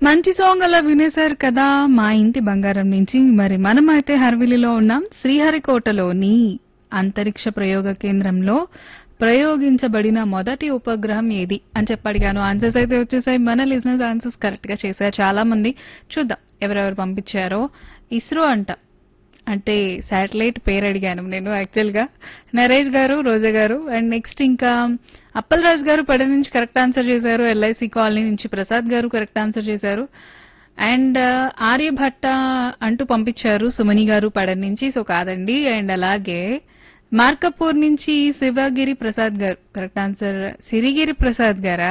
మంచి సాంగ్ అలా వినేశారు కదా మా ఇంటి బంగారం నుంచి. మరి మనమైతే హర్విలిలో ఉన్నాం. శ్రీహరికోటలోని అంతరిక్ష ప్రయోగ కేంద్రంలో ప్రయోగించబడిన మొదటి ఉపగ్రహం ఏది అని చెప్పి అడిగాను. ఆన్సర్స్ అయితే వచ్చేసాయి. మన లిజనర్స్ ఆన్సర్స్ కరెక్ట్ గా చేశారు చాలా మంది. చూద్దాం ఎవరెవరు పంపించారో. ఇస్రో అంట, అంటే శాటిలైట్ పేరు అడిగాను నేను యాక్చువల్ గా. నరేష్ గారు, రోజా గారు, అండ్ నెక్స్ట్ ఇంకా అప్పల్ రాజ్ గారు పడ నుంచి కరెక్ట్ ఆన్సర్ చేశారు. ఎల్ఐసి కాలనీ నుంచి ప్రసాద్ గారు కరెక్ట్ ఆన్సర్ చేశారు. అండ్ ఆర్యభట్ట అంటూ పంపించారు సుమని గారు పడ నుంచి. సో కాదండి. అండ్ అలాగే మార్కపూర్ నుంచి శివగిరి ప్రసాద్ గారు కరెక్ట్ ఆన్సర్. సిరిగిరి ప్రసాద్ గారా?